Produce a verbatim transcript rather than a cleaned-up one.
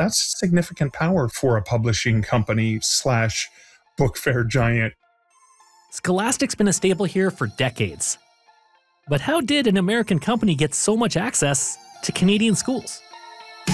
that's significant power for a publishing company slash book fair giant. Scholastic's been a staple here for decades. But how did an American company get so much access to Canadian schools?